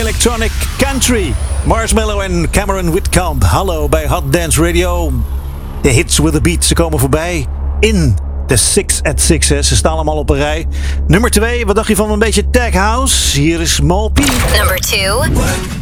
Electronic Country. Marshmello en Cameron Whitcomb. Hallo bij Hot Dance Radio. De hits with a beat, ze komen voorbij in de 6 at 6. Ze staan allemaal op een rij. Nummer 2, wat dacht je van een beetje tech house? Hier is Mal P. Number 2.